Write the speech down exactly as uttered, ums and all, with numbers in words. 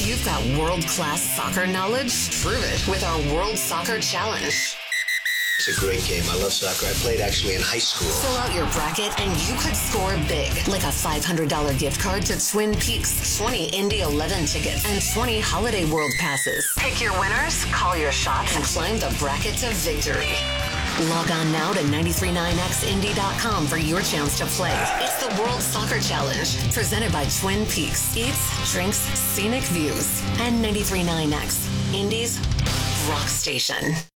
You've got world-class soccer knowledge? Prove it with our World Soccer Challenge. It's a great game. I love soccer. I played actually in high school. Fill out your bracket and you could score big, like a five hundred dollars gift card to Twin Peaks, twenty Indy eleven tickets, and twenty Holiday World passes. Pick your winners, call your shots, and climb the bracket to victory. Log on now to nine three nine x indy dot com for your chance to play. It's the World Soccer Challenge, presented by Twin Peaks. Eats, drinks, scenic views, and nine three nine X, Indy's rock station.